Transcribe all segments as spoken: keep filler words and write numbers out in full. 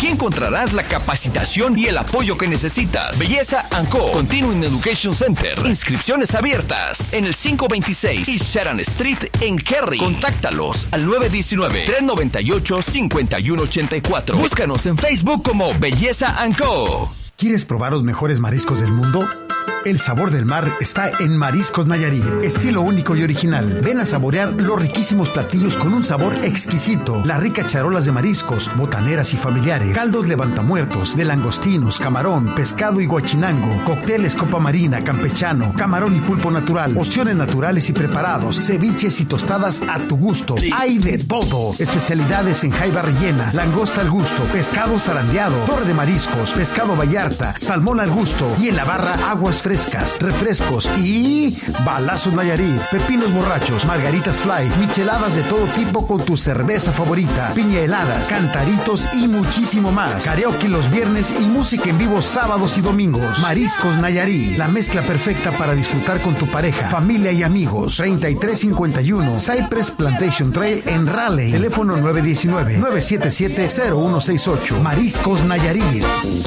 Aquí encontrarás la capacitación y el apoyo que necesitas. Belleza and Co. Continuing Education Center. Inscripciones abiertas en el quinientos veintiséis East Sharon Street en Kerry. Contáctalos al nueve uno nueve, tres nueve ocho, cinco uno ocho cuatro. Búscanos en Facebook como Belleza and Co. ¿Quieres probar los mejores mariscos del mundo? El sabor del mar está en Mariscos Nayarit, estilo único y original. Ven a saborear los riquísimos platillos con un sabor exquisito. Las ricas charolas de mariscos, botaneras y familiares, caldos levantamuertos, de langostinos, camarón, pescado y guachinango, cócteles copa marina, campechano, camarón y pulpo natural, opciones naturales y preparados, ceviches y tostadas a tu gusto. Hay de todo. Especialidades en jaiba rellena, langosta al gusto, pescado zarandeado, torre de mariscos, pescado vallarta, salmón al gusto y en la barra aguas frescas, refrescos y balazos Nayarit, pepinos borrachos, margaritas fly, micheladas de todo tipo con tu cerveza favorita, piña heladas, cantaritos y muchísimo más. Karaoke los viernes y música en vivo sábados y domingos. Mariscos Nayarit, la mezcla perfecta para disfrutar con tu pareja, familia y amigos. treinta y tres cincuenta y uno Cypress Plantation Trail en Raleigh. Teléfono nueve uno nueve, nueve siete siete, cero uno seis ocho. Mariscos Nayarit.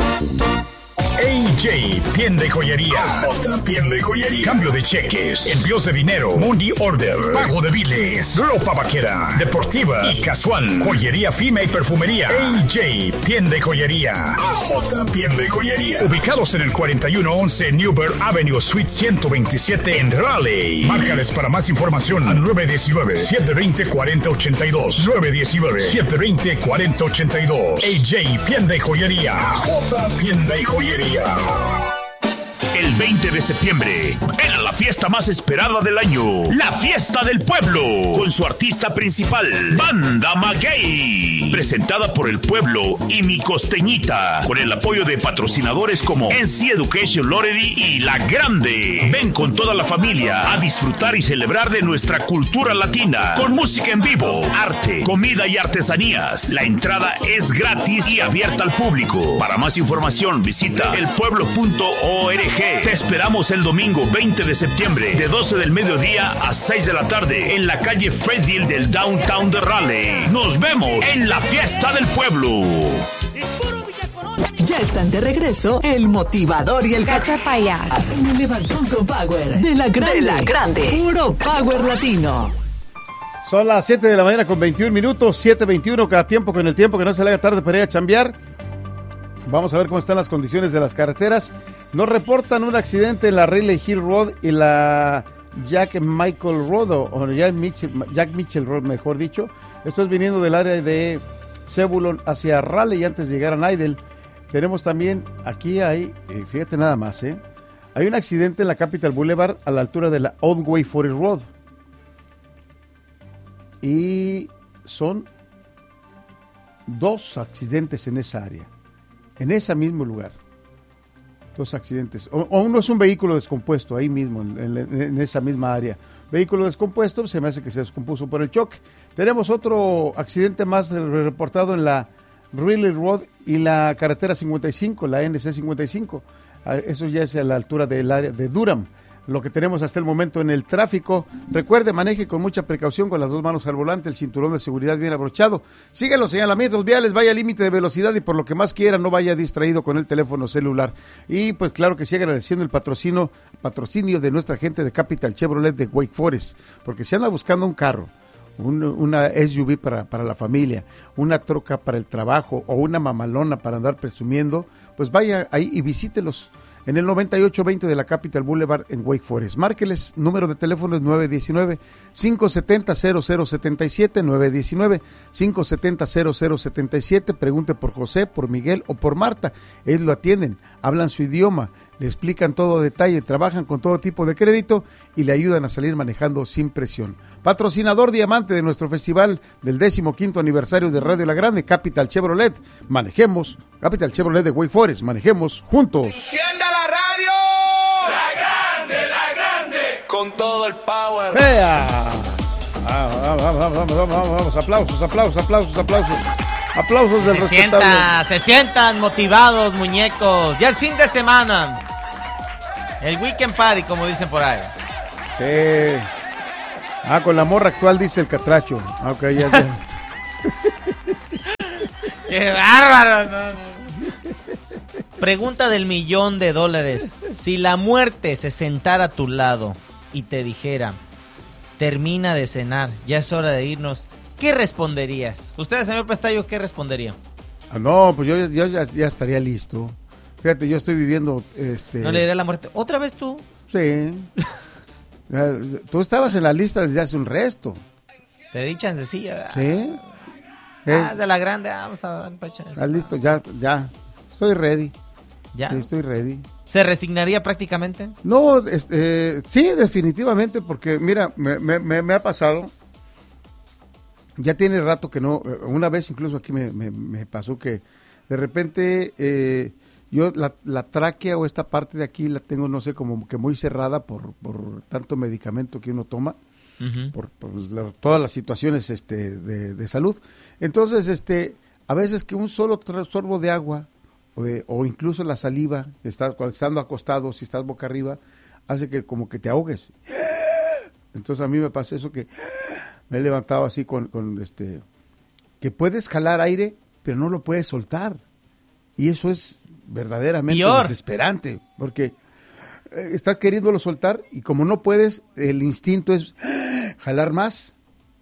A J, tienda y joyería. J, tienda y joyería. Cambio de cheques, envíos de dinero, money order, pago de biles, ropa vaquera, deportiva y casual, joyería fina y perfumería. A J, tienda y joyería. A J, tienda y joyería. Ubicados en el cuarenta y uno once Newburgh Avenue, Suite ciento veintisiete en Raleigh. Márcales para más información al nueve uno nueve, siete dos cero, cuatro cero ocho dos. nueve uno nueve, siete dos cero, cuatro cero ocho dos. A J, tienda y joyería. A J, tienda y joyería. El veinte de septiembre era la fiesta más esperada del año, la Fiesta del Pueblo, con su artista principal, Banda Maguey, presentada por el pueblo y Mi Costeñita, con el apoyo de patrocinadores como N C Education Lottery y La Grande. Ven con toda la familia a disfrutar y celebrar de nuestra cultura latina, con música en vivo, arte, comida y artesanías. La entrada es gratis y abierta al público. Para más información visita el pueblo punto org. Te esperamos el domingo veinte de septiembre de doce del mediodía a seis de la tarde en la calle Fredville del downtown de Raleigh. Nos vemos en la Fiesta del Pueblo. Ya están de regreso el motivador y el cachapayas en el levantón con Power de la Grande. De la Grande. Puro Power Latino. Son las siete de la mañana con veintiún minutos, siete veintiuno, cada tiempo con el tiempo, que no se le haga tarde para ir a chambear. Vamos a ver cómo están las condiciones de las carreteras. Nos reportan un accidente en la Riley Hill Road y la Jack Michael Road, o Jack Mitchell, Jack Mitchell Road, mejor dicho. Esto es viniendo del área de Zebulon hacia Raleigh antes de llegar a Nidell. Tenemos también, aquí hay, eh, fíjate nada más, ¿eh? Hay un accidente en la Capital Boulevard a la altura de la Old Way Forest Road. Y son dos accidentes en esa área. En ese mismo lugar, dos accidentes, o, o uno es un vehículo descompuesto ahí mismo, en, en, en esa misma área, vehículo descompuesto, se me hace que se descompuso por el choque. Tenemos otro accidente más reportado en la Riley Road y la carretera cincuenta y cinco, la N C cincuenta y cinco, eso ya es a la altura del área de Durham. Lo que tenemos hasta el momento en el tráfico. Recuerde, maneje con mucha precaución, con las dos manos al volante, el cinturón de seguridad bien abrochado. Sigue los señalamientos viales, vaya al límite de velocidad y por lo que más quiera no vaya distraído con el teléfono celular. Y pues claro que sí, agradeciendo el patrocinio, patrocinio de nuestra gente de Capital Chevrolet de Wake Forest, porque si anda buscando un carro, un, una S U V para, para la familia, una troca para el trabajo o una mamalona para andar presumiendo, pues vaya ahí y visítelos. En el noventa y ocho veinte de la Capital Boulevard en Wake Forest. Márqueles, número de teléfono es nueve uno nueve, cinco siete cero, cero cero siete siete, nueve uno nueve, cinco siete cero, cero cero siete siete. Pregunte por José, por Miguel o por Marta. Ellos lo atienden, hablan su idioma, le explican todo a detalle, trabajan con todo tipo de crédito y le ayudan a salir manejando sin presión. Patrocinador diamante de nuestro festival del décimo quinto aniversario de Radio La Grande, Capital Chevrolet. Manejemos, Capital Chevrolet de Wake Forest, manejemos juntos. ¡Encienda la radio! ¡La Grande, la Grande! Con todo el power. ¡Vea! Vamos, vamos, vamos, vamos, vamos, vamos, aplausos, aplausos, aplausos, aplausos. Aplausos del se respetable. Sientan, se sientan motivados, muñecos. Ya es fin de semana. El weekend party, como dicen por ahí. Sí. Ah, con la morra actual dice el catracho. Ah, ok, ya, ya. ¡Qué bárbaro! No, no. Pregunta del millón de dólares. Si la muerte se sentara a tu lado y te dijera, termina de cenar, ya es hora de irnos, ¿qué responderías? Usted, señor Pestayo, ¿qué respondería? Ah, no, pues yo, yo ya, ya estaría listo. Fíjate, yo estoy viviendo... este No le diré a la muerte. ¿Otra vez tú? Sí. Tú estabas en la lista desde hace un resto. Te di chancecilla. Sí. Ah, Eh, de la grande, ah, vamos a dar un chance. ah, listo, ya, ya. Estoy ready. ¿Ya? Sí, estoy ready. ¿Se resignaría prácticamente? No, este, eh, sí, definitivamente, porque mira, me, me, me, me ha pasado, ya tiene rato que no, una vez incluso aquí me, me, me pasó que de repente eh, yo la, la tráquea o esta parte de aquí la tengo, no sé, como que muy cerrada por, por tanto medicamento que uno toma. Uh-huh. Por, por la, todas las situaciones este, de, de salud. Entonces, este, a veces que un solo sorbo de agua o, de, o incluso la saliva, está, cuando estando acostado, si estás boca arriba, hace que como que te ahogues. Entonces a mí me pasa eso, que me he levantado así con, con este, que puedes jalar aire, pero no lo puedes soltar. Y eso es verdaderamente Pior. desesperante, porque estás queriéndolo soltar y como no puedes, el instinto es jalar más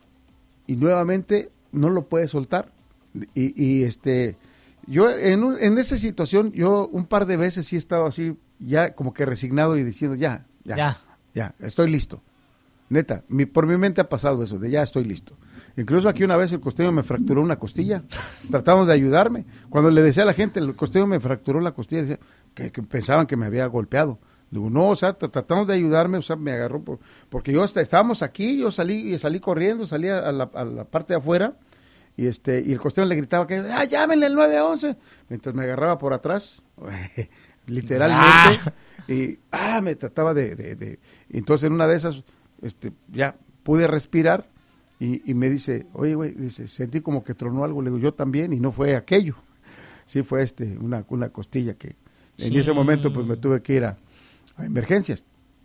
y nuevamente no lo puedes soltar. Y, y este, yo en, un, en esa situación, yo un par de veces sí he estado así, ya como que resignado y diciendo, ya, ya, ya, ya estoy listo. Neta, mi, por mi mente ha pasado eso, de ya estoy listo. Incluso aquí una vez el costeño me fracturó una costilla, tratamos de ayudarme. Cuando le decía a la gente, el costeño me fracturó la costilla, decía que, que pensaban que me había golpeado. Digo, no, o sea, tratamos de ayudarme, o sea, me agarró, por, porque yo hasta, estábamos aquí, yo salí salí corriendo, salí a la, a la parte de afuera, y este y el costeño le gritaba que, ah, llámenle el nueve once, mientras me agarraba por atrás, literalmente, ah. y ah, me trataba de, de, de, entonces en una de esas, este, ya pude respirar, y, y me dice, oye, güey, dice, sentí como que tronó algo, le digo, yo también, y no fue aquello, sí fue este, una, una costilla que, en sí. ese momento, pues me tuve que ir a a emergencias,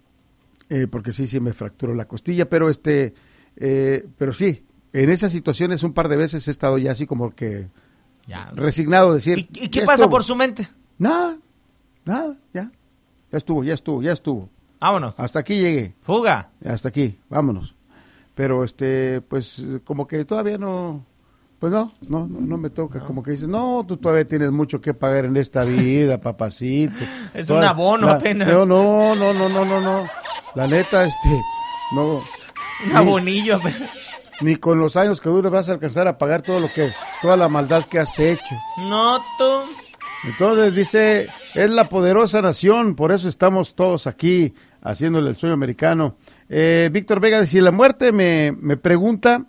eh, porque sí, sí me fracturó la costilla, pero este, eh, pero sí, en esas situaciones un par de veces he estado ya así como que ya. resignado a decir. ¿Y, y qué pasa estuvo. por su mente? Nada, nada, ya, ya estuvo, ya estuvo, ya estuvo. Vámonos. Hasta aquí llegué. Fuga. Hasta aquí, vámonos. Pero este, pues como que todavía no... Pues no, no, no, no me toca, no. Como que dices, no, tú todavía tienes mucho que pagar en esta vida, papacito. Es Toda, un abono la, apenas. No, no, no, no, no, no, no. La neta, este, no. Un ni, abonillo. Ni con los años que dure vas a alcanzar a pagar todo lo que, toda la maldad que has hecho. No, tú. Entonces dice, es la poderosa nación, por eso estamos todos aquí haciéndole el sueño americano. Eh, Víctor Vega dice, si la muerte me, me pregunta...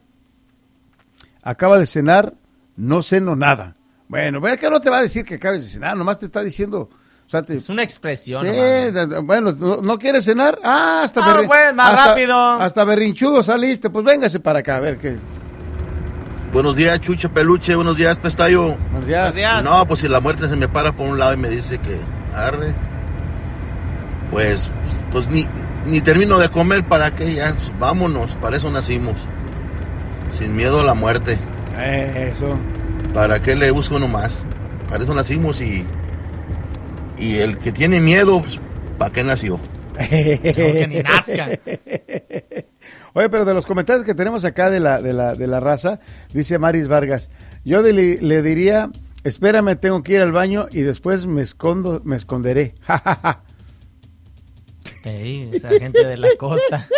Acaba de cenar, no ceno nada. Bueno, ve que no te va a decir que acabes de cenar, nomás te está diciendo... O sea, te, es una expresión. Eh, bueno, ¿no, ¿no quieres cenar? Ah, hasta... Ah, berri- pues, más hasta, rápido. Hasta berrinchudo saliste, pues véngase para acá, a ver qué... Buenos días, Chucho Peluche, buenos días, Pestayo. Buenos días. Buenos días. No, pues si la muerte se me para por un lado y me dice que arre, pues, pues, pues ni, ni termino de comer, ¿para qué? Ya, pues, vámonos, para eso nacimos. Sin miedo a la muerte. Eso. ¿Para qué le busco uno más? Para eso nacimos y... Y el que tiene miedo, pues, ¿para qué nació? No, que ni nazca. Oye, pero de los comentarios que tenemos acá de la, de la, de la raza, dice Maris Vargas, yo de, le diría, espérame, tengo que ir al baño y después me escondo, me esconderé. Hey, esa gente de la costa.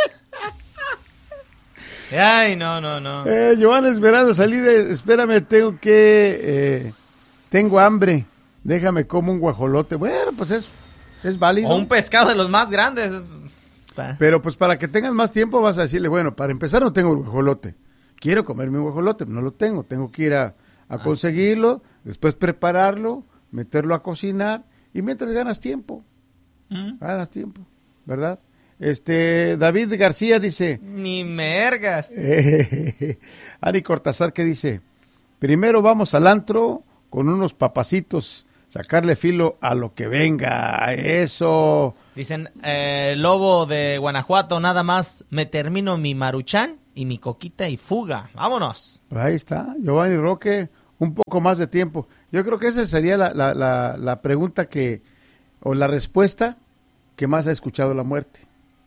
Ay, no, no, no. Eh, Giovanna Esmeralda, salí de, espérame, tengo que, eh, tengo hambre, déjame como un guajolote. Bueno, pues es, es válido. O un pescado de los más grandes. Pero pues para que tengas más tiempo vas a decirle, bueno, para empezar no tengo el guajolote, quiero comerme un guajolote, no lo tengo, tengo que ir a, a ah. conseguirlo, después prepararlo, meterlo a cocinar, y mientras ganas tiempo, ¿Mm? ganas tiempo, ¿verdad? Este, David García dice... Ni mergas. Eh, Ari Cortázar, ¿qué dice? Primero vamos al antro con unos papacitos, sacarle filo a lo que venga, eso. Dicen, eh, Lobo de Guanajuato, nada más me termino mi maruchan y mi coquita y fuga. Vámonos. Pues ahí está, Giovanni Roque, un poco más de tiempo. Yo creo que esa sería la, la, la, la pregunta que, o la respuesta que más ha escuchado la muerte.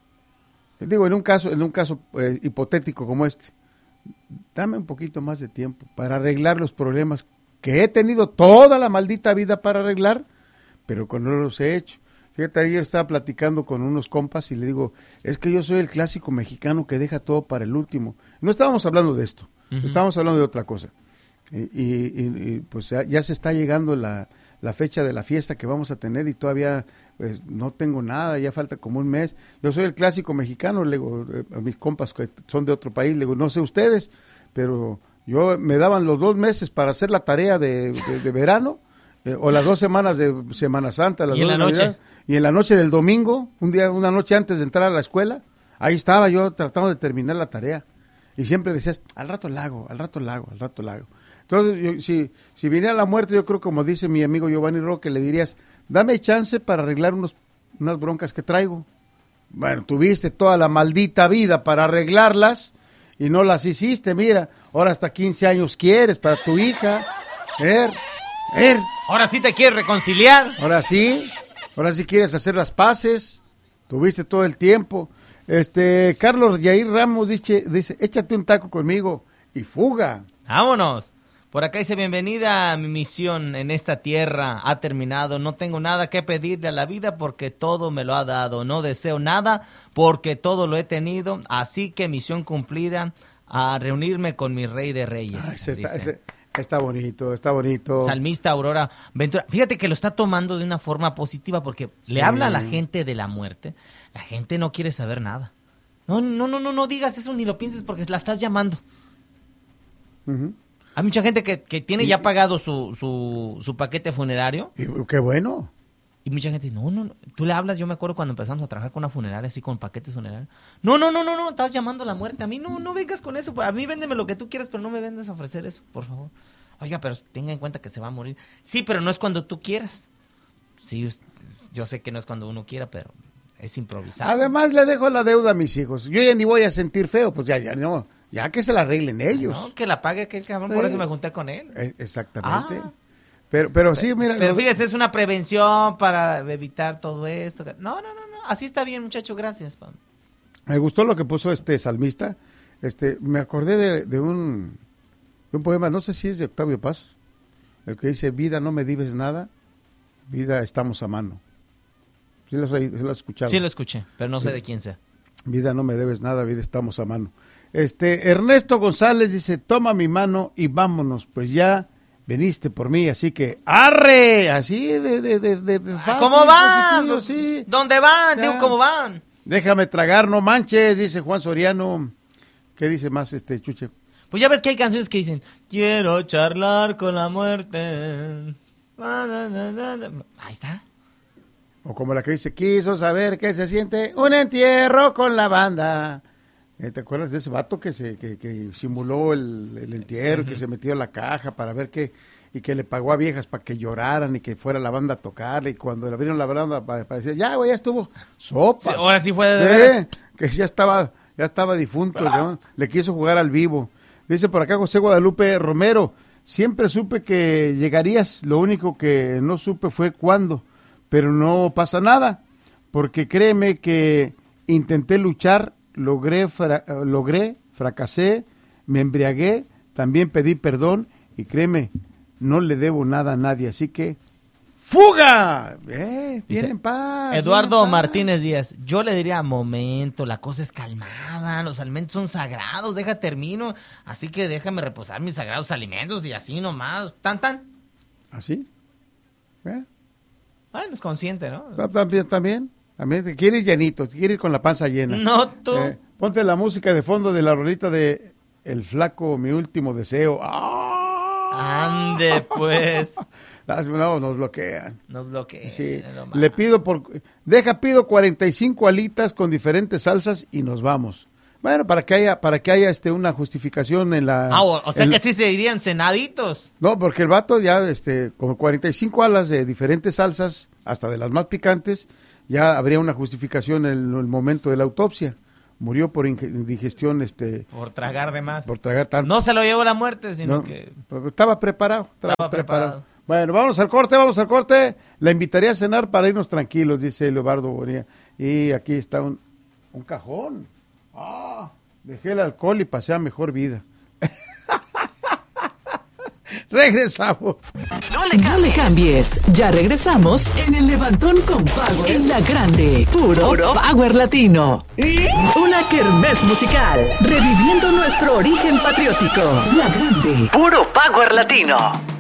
Digo, en un caso, en un caso eh, hipotético como este, dame un poquito más de tiempo para arreglar los problemas que he tenido toda la maldita vida para arreglar, pero que no los he hecho. Fíjate, ayer estaba platicando con unos compas y le digo, es que yo soy el clásico mexicano que deja todo para el último. No estábamos hablando de esto, uh-huh. estábamos hablando de otra cosa. Y, y, y pues ya, ya se está llegando la, la fecha de la fiesta que vamos a tener y todavía pues, no tengo nada, ya falta como un mes. Yo soy el clásico mexicano, le digo a mis compas que son de otro país, le digo, no sé ustedes, pero yo me daban los dos meses para hacer la tarea de, de, de verano. Eh, o las dos semanas de Semana Santa, las ¿Y en dos la de noche? Navidad, y en la noche del domingo, un día, una noche antes de entrar a la escuela, ahí estaba yo tratando de terminar la tarea. Y siempre decías, al rato la hago, al rato la hago, al rato la hago. Entonces, yo, si, si viniera la muerte, yo creo, como dice mi amigo Giovanni Roque, le dirías, dame chance para arreglar unos, unas broncas que traigo. Bueno, tuviste toda la maldita vida para arreglarlas y no las hiciste, mira, ahora hasta quince años quieres para tu hija. Er, er. Ahora sí te quieres reconciliar. Ahora sí, ahora sí quieres hacer las paces, tuviste todo el tiempo. Este, Carlos Yair Ramos dice, dice, échate un taco conmigo y fuga. Vámonos. Por acá dice, bienvenida a mi misión en esta tierra, ha terminado, no tengo nada que pedirle a la vida porque todo me lo ha dado, no deseo nada porque todo lo he tenido, así que misión cumplida, a reunirme con mi rey de reyes. Ay, se está, ese, está bonito, está bonito. Salmista Aurora Ventura, fíjate que lo está tomando de una forma positiva porque sí. Le habla a la gente de la muerte, la gente no quiere saber nada. No, no, no, no, no digas eso ni lo pienses porque la estás llamando. Uh-huh. Hay mucha gente que, que tiene y, ya pagado su, su, su paquete funerario. Y, qué bueno. Y mucha gente, no, no, no, tú le hablas, yo me acuerdo cuando empezamos a trabajar con una funeraria, así con paquetes funerarios. No, no, no, no, no, estás llamando a la muerte. A mí no, no vengas con eso. A mí véndeme lo que tú quieras, pero no me vendas a ofrecer eso, por favor. Oiga, pero tenga en cuenta que se va a morir. Sí, pero no es cuando tú quieras. Sí, yo sé que no es cuando uno quiera, pero es improvisado. Además, le dejo la deuda a mis hijos. Yo ya ni voy a sentir feo, pues ya, ya no. Ya que se la arreglen ellos. No, que la pague aquel cabrón, por eh, eso me junté con él. Eh, exactamente. Ah, pero, pero sí, mira. Pero fíjese, es una prevención para evitar todo esto. No, no, no, no. Así está bien, muchacho, gracias. Pam. Me gustó lo que puso este salmista. Este, me acordé de, de un de un poema, no sé si es de Octavio Paz, el que dice, vida no me debes nada, vida estamos a mano. ¿Sí lo, sí lo has escuchado? Sí lo escuché, pero no sé de quién sea. Vida no me debes nada, vida estamos a mano. Este, Ernesto González dice, toma mi mano y vámonos, pues ya veniste por mí, así que ¡arre! Así de, de, de, de fácil, ¿cómo van? Positivo, sí. ¿Dónde van? Ya. Digo, ¿cómo van? Déjame tragar, no manches, dice Juan Soriano. ¿Qué dice más este Chuche? Pues ya ves que hay canciones que dicen, quiero charlar con la muerte. Ahí está. O como la que dice, quiso saber qué se siente un entierro con la banda. ¿Te acuerdas de ese vato que se que, que simuló el, el entierro, uh-huh. que se metió en la caja para ver qué, y que le pagó a viejas para que lloraran y que fuera la banda a tocarle, y cuando le abrieron la banda para, para decir, ya güey, ya estuvo, sopas. Sí, ahora sí fue de sí, que ya estaba, ya estaba difunto, ¿no? Le quiso jugar al vivo. Dice por acá José Guadalupe Romero, siempre supe que llegarías, lo único que no supe fue cuándo, pero no pasa nada, porque créeme que intenté luchar, Logré, fra- logré, fracasé, me embriagué, también pedí perdón y créeme, no le debo nada a nadie, así que ¡fuga! Eh, bien en paz. Eduardo en paz. Martínez Díaz, yo le diría, momento, la cosa es calmada, los alimentos son sagrados, deja termino, así que déjame reposar mis sagrados alimentos y así nomás, tan tan. ¿Así? ¿Eh? Bueno, es consciente, ¿no? También, también. También te quieres llenito, te quieres ir con la panza llena. No, tú. Eh, ponte la música de fondo de la rolita de El Flaco, mi último deseo. ¡Ah! Ande, pues. No, nos bloquean. Nos bloquean. Sí. Le pido por... Deja, pido cuarenta y cinco alitas con diferentes salsas y nos vamos. Bueno, para que haya, para que haya este una justificación en la... Ah, o, o sea en, que sí se irían cenaditos. No, porque el vato ya, este, con cuarenta y cinco alas de diferentes salsas, hasta de las más picantes, ya habría una justificación en el, el momento de la autopsia. murió por indigestión, este, por tragar de más. Por tragar tanto. No se lo llevó la muerte, sino No, que estaba preparado. Estaba, estaba preparado. preparado. Bueno, vamos al corte, vamos al corte. La invitaría a cenar para irnos tranquilos, dice Leobardo Bonilla. Y aquí está un, un cajón. Ah, dejé el alcohol y pasé a mejor vida. Regresamos. No le, no le cambies. Ya regresamos en el Levantón con Power. En la grande. Puro, Puro Power Latino. Una kermés musical. Reviviendo nuestro origen patriótico. La grande. Puro Power Latino.